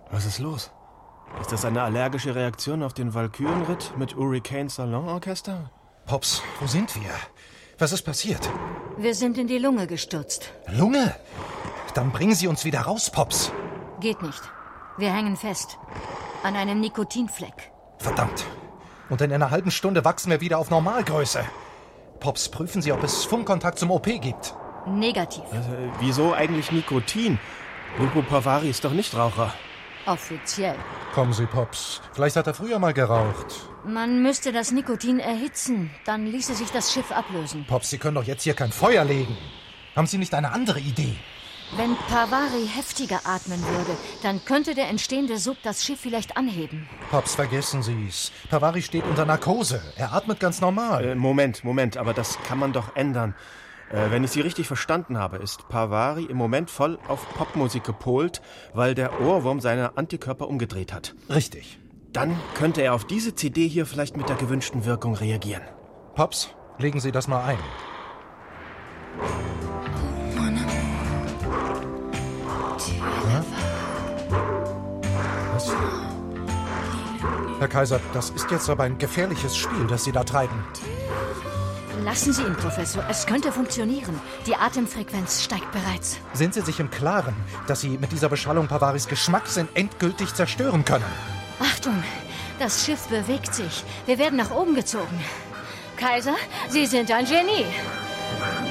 Was ist los? Ist das eine allergische Reaktion auf den Walkürenritt mit Hurricane Salonorchester? Pops, wo sind wir? Was ist passiert? Wir sind in die Lunge gestürzt. Lunge? Dann bringen Sie uns wieder raus, Pops. Geht nicht. Wir hängen fest. An einem Nikotinfleck. Verdammt. Und in einer halben Stunde wachsen wir wieder auf Normalgröße. Pops, prüfen Sie, ob es Funkkontakt zum OP gibt. Negativ. Wieso eigentlich Nikotin? Lupo Parvari ist doch nicht Raucher. Offiziell. Kommen Sie, Pops. Vielleicht hat er früher mal geraucht. Man müsste das Nikotin erhitzen. Dann ließe sich das Schiff ablösen. Pops, Sie können doch jetzt hier kein Feuer legen. Haben Sie nicht eine andere Idee? Wenn Parvari heftiger atmen würde, dann könnte der entstehende Sog das Schiff vielleicht anheben. Pops, vergessen Sie's. Parvari steht unter Narkose. Er atmet ganz normal. Moment, aber das kann man doch ändern. Wenn ich Sie richtig verstanden habe, ist Parvari im Moment voll auf Popmusik gepolt, weil der Ohrwurm seine Antikörper umgedreht hat. Richtig. Dann könnte er auf diese CD hier vielleicht mit der gewünschten Wirkung reagieren. Pops, legen Sie das mal ein. Was? Herr Kaiser, das ist jetzt aber ein gefährliches Spiel, das Sie da treiben. Lassen Sie ihn, Professor. Es könnte funktionieren. Die Atemfrequenz steigt bereits. Sind Sie sich im Klaren, dass Sie mit dieser Beschallung Parvaris Geschmackssinn endgültig zerstören können? Achtung, das Schiff bewegt sich. Wir werden nach oben gezogen. Kaiser, Sie sind ein Genie.